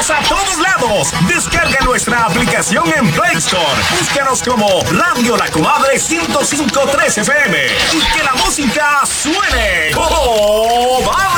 Estamos a todos lados. Descarga nuestra aplicación en Play Store. Búscanos como Radio La Comadre 105.3 FM y que la música suene.